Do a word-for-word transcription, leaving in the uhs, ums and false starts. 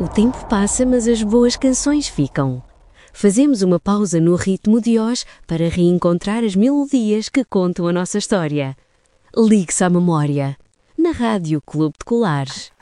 O tempo passa, mas as boas canções ficam. Fazemos uma pausa no ritmo de hoje para reencontrar as melodias que contam a nossa história. Ligue-se à memória. Na Rádio Clube de Colares.